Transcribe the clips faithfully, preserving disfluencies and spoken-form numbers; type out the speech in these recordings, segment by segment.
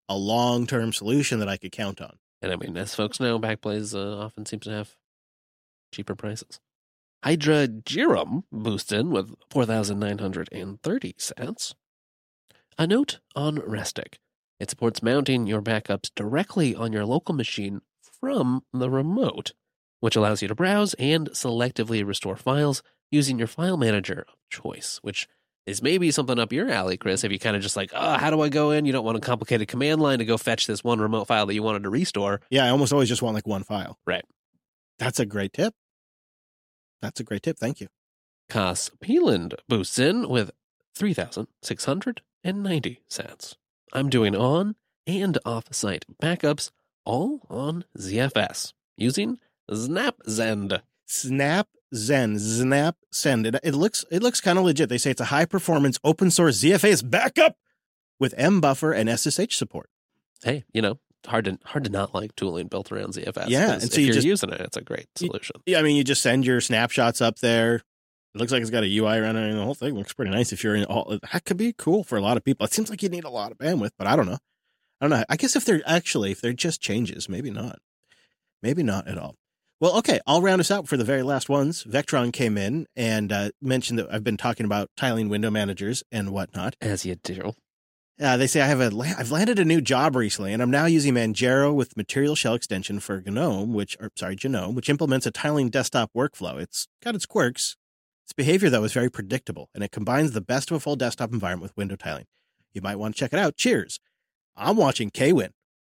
a long-term solution that I could count on. And I mean, as folks know, Backblaze uh, often seems to have cheaper prices. Hydra Jirum boosts in with four thousand nine hundred thirty sats. A note on Restic. It supports mounting your backups directly on your local machine from the remote, which allows you to browse and selectively restore files using your file manager of choice, which is maybe something up your alley, Chris, if you kind of just like, oh, how do I go in? You don't want a complicated command line to go fetch this one remote file that you wanted to restore. Yeah, I almost always just want like one file. Right. That's a great tip. That's a great tip. Thank you. Cas Peeland boosts in with three thousand six hundred ninety sats. I'm doing on and off-site backups all on Z F S using SnapZend. Snap Zen, Snap Send. It, it looks it looks kind of legit. They say it's a high performance open source Z F S backup with M buffer and S S H support. Hey, you know, hard to hard to not like tooling built around Z F S. Yeah, and so if you you're just, using it, it's a great solution. You, yeah, I mean, you just send your snapshots up there. It looks like it's got a U I around it, and the whole thing looks pretty nice. If you're in all, that could be cool for a lot of people. It seems like you need a lot of bandwidth, but I don't know. I don't know. I guess if they're actually if they're just changes, maybe not, maybe not at all. Well, okay, I'll round us out for the very last ones. Vectron came in and uh, mentioned that I've been talking about tiling window managers and whatnot. As you do. Uh, they say I have a I've landed a new job recently, and I'm now using Manjaro with Material Shell extension for GNOME, which or sorry GNOME, which implements a tiling desktop workflow. It's got its quirks. Its behavior though is very predictable, and it combines the best of a full desktop environment with window tiling. You might want to check it out. Cheers! I'm watching Kwin.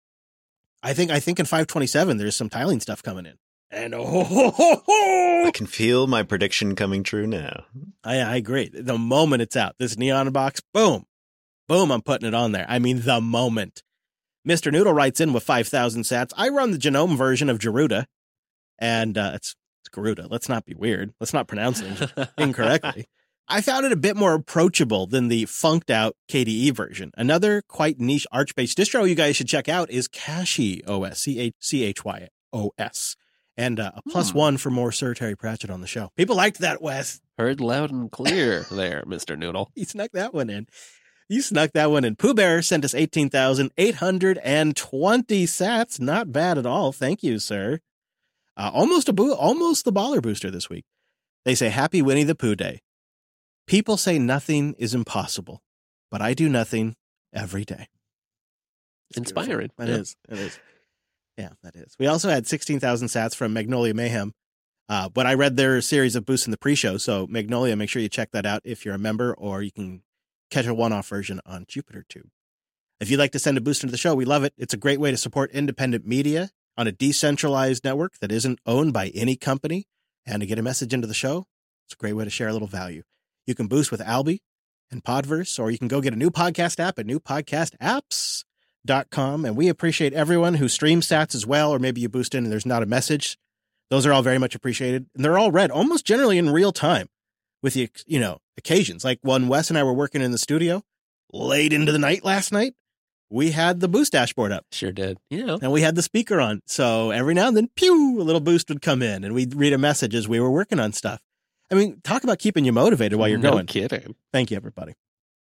I think I think in five twenty-seven there's some tiling stuff coming in. And oh, ho, ho, ho. I can feel my prediction coming true now. I, I agree. The moment it's out, this Neon box, boom, boom, I'm putting it on there. I mean, the moment. Mister Noodle writes in with five thousand sats. I run the GNOME version of Garuda, and uh, it's, it's Garuda. Let's not be weird. Let's not pronounce it incorrectly. I found it a bit more approachable than the funked out K D E version. Another quite niche Arch-based distro you guys should check out is Cashy O S, C H Y O S. And uh, a plus hmm. one for more Sir Terry Pratchett on the show. People liked that, Wes. Heard loud and clear there, Mister Noodle. He snuck that one in. You snuck that one in. Pooh Bear sent us eighteen thousand eight hundred twenty sats. Not bad at all. Thank you, sir. Uh, almost a boo- almost the baller booster this week. They say, Happy Winnie the Pooh Day. People say nothing is impossible, but I do nothing every day. It's inspiring. It yeah. is. It is. Yeah, that is. We also had sixteen thousand sats from Magnolia Mayhem. Uh, but I read their series of boosts in the pre-show. So Magnolia, make sure you check that out if you're a member, or you can catch a one-off version on JupiterTube. If you'd like to send a boost into the show, we love it. It's a great way to support independent media on a decentralized network that isn't owned by any company. And to get a message into the show, it's a great way to share a little value. You can boost with Alby and Podverse, or you can go get a new podcast app at new podcast apps dot com. And we appreciate everyone who streams sats as well, or maybe you boost in and there's not a message. Those are all very much appreciated. And they're all read almost generally in real time with the, you know, occasions. Like when Wes and I were working in the studio late into the night last night, we had the boost dashboard up. Sure did. Yeah. And we had the speaker on. So every now and then, pew, a little boost would come in and we'd read a message as we were working on stuff. I mean, talk about keeping you motivated while you're no going. Kidding. Thank you, everybody.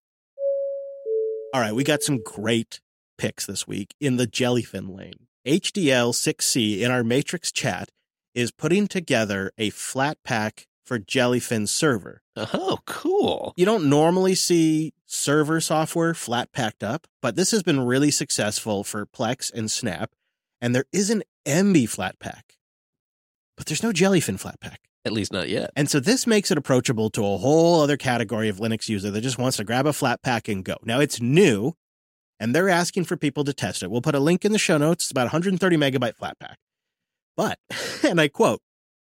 All right, we got some great picks this week in the Jellyfin lane. H D L six C in our Matrix chat is putting together a flat pack for Jellyfin server. Oh, cool. You don't normally see server software flat packed up, but this has been really successful for Plex and Snap. And there is an Emby flat pack, but there's no Jellyfin flat pack. At least not yet. And so this makes it approachable to a whole other category of Linux user that just wants to grab a flat pack and go. Now it's new, and they're asking for people to test it. We'll put a link in the show notes. It's about one hundred thirty megabyte flat pack. But, and I quote,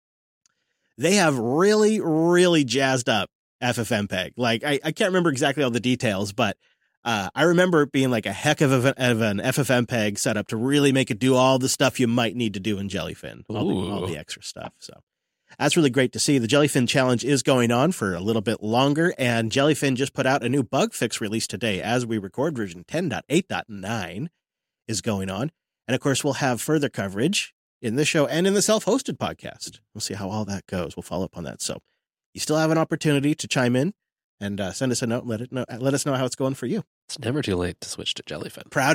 they have really, really jazzed up FFmpeg. Like, I, I can't remember exactly all the details, but uh, I remember it being like a heck of, a, of an FFmpeg setup to really make it do all the stuff you might need to do in Jellyfin, all the, all the extra stuff. So that's really great to see. The Jellyfin challenge is going on for a little bit longer, and Jellyfin just put out a new bug fix release today. As we record, version ten point eight point nine is going on. And of course, we'll have further coverage in this show and in the self-hosted podcast. We'll see how all that goes. We'll follow up on that. So you still have an opportunity to chime in and uh, send us a note. And let it know. Let us know how it's going for you. It's never too late to switch to Jellyfin. Proud